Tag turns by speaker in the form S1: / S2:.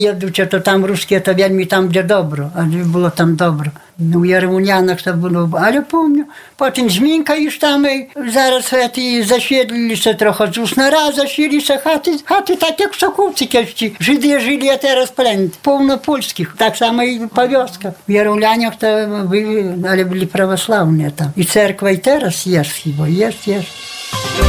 S1: Jedучи, то там русські, то вельми там, де добро, але було там добро. У Ярмунянах то було, але пам'ятаю. Потім змінкаєш там, і зараз засвітлилися трохи, з уснара засвілися хати так, як в Соколці кешті. Жиди жили, а зараз плент, повно польських, так само і по вёсках. В Ярмунянах то але були православні там. І церква і зараз є хіба, є.